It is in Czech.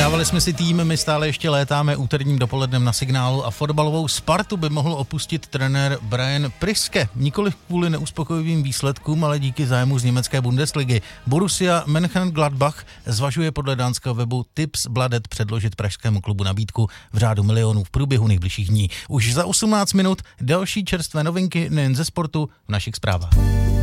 Dávali jsme si tým, my stále ještě létáme úterním dopolednem na Signálu a fotbalovou Spartu by mohl opustit trenér Brian Priske. Nikoliv kvůli neuspokojivým výsledkům, ale díky zájmu z německé Bundesligy. Borussia Mönchengladbach zvažuje podle dánského webu Tipsbladet předložit pražskému klubu nabídku v řádu milionů v průběhu nejbližších dní. Už za 18 minut další čerstvé novinky nejen ze sportu v našich zprávách.